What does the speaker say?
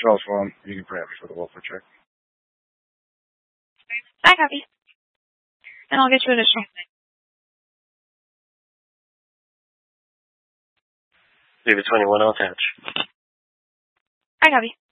cell phone. You can grab me for the welfare check. I copy. And I'll get you additional. David 21, I'll attach. I copy.